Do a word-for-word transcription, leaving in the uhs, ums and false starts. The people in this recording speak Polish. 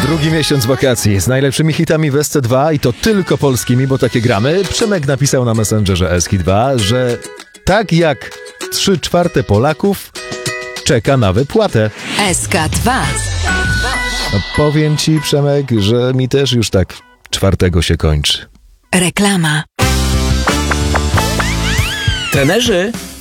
Drugi miesiąc wakacji z najlepszymi hitami w S C dwa i to tylko polskimi, bo takie gramy. Przemek napisał na Messengerze S K dwa, że tak jak trzy czwarte Polaków czeka na wypłatę. S K dwa. No, powiem ci, Przemek, że mi też już tak czwartego się kończy. Reklama. Trenerzy,